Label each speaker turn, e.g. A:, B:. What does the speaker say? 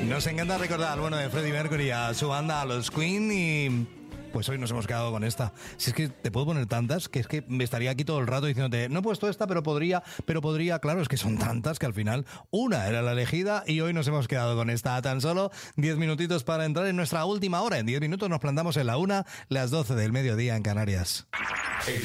A: Nos encanta recordar al bueno de Freddie Mercury, a su banda, a los Queen, y pues hoy nos hemos quedado con esta. Si es que te puedo poner tantas, que es que me estaría aquí todo el rato diciéndote, no he puesto esta, pero podría, claro, es que son tantas que al final una era la elegida y hoy nos hemos quedado con esta. Tan solo 10 minutitos para entrar en nuestra última hora. En 10 minutos nos plantamos en la 1, las 12 del mediodía en Canarias.
B: En